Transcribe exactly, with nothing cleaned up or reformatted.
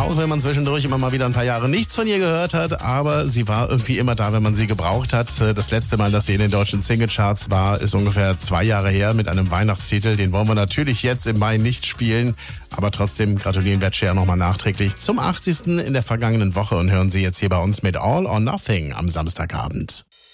auch wenn man zwischendurch immer mal wieder ein paar Jahre nichts von ihr gehört hat, aber sie war irgendwie immer da, wenn man sie gebraucht hat. Das letzte Mal, dass sie in den deutschen Singlecharts war, ist ungefähr zwei Jahre her mit einem Weihnachtstitel. Den wollen wir natürlich jetzt im Mai nicht spielen, aber trotzdem gratulieren wir Cher nochmal nachträglich zum achtzigsten in der vergangenen Woche und hören Sie jetzt hier bei uns mit All or Nothing am Samstagabend.